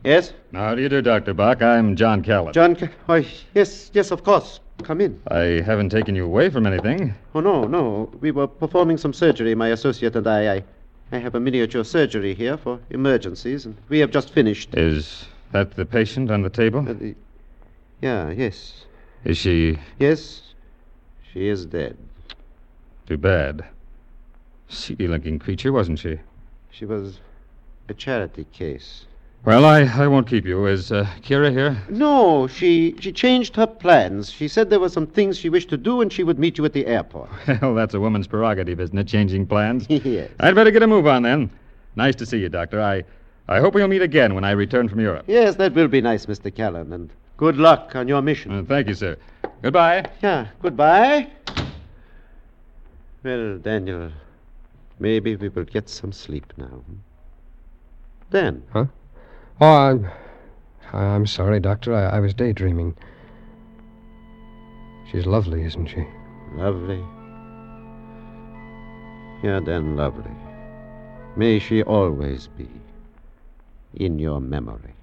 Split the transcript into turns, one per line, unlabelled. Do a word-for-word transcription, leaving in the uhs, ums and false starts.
Yes?
How do you do, Doctor Bach? I'm John Callan.
John... Ca- Why, yes, yes, of course. Come in.
I haven't taken you away from anything.
Oh, no, no. We were performing some surgery, my associate and I. I, I have a miniature surgery here for emergencies, and we have just finished.
Is that the patient on the table?
Uh, the... Yeah, yes.
Is she...
Yes, she is dead.
Too bad. Seedy-looking creature, wasn't she?
She was a charity case.
Well, I, I won't keep you. Is uh, Kira here?
No, she she changed her plans. She said there were some things she wished to do, and she would meet you at the airport.
Well, that's a woman's prerogative, isn't it, changing plans?
Yes.
I'd better get a move on, then. Nice to see you, Doctor. I, I hope we'll meet again when I return from Europe.
Yes, that will be nice, Mister Callan, and good luck on your mission.
Uh, thank you, sir. Goodbye.
Yeah, goodbye. Well, Daniel, maybe we will get some sleep now. Dan.
Huh? Oh, I'm, I'm sorry, Doctor. I, I was daydreaming. She's lovely, isn't she?
Lovely. Yeah, Dan, lovely. May she always be in your memory.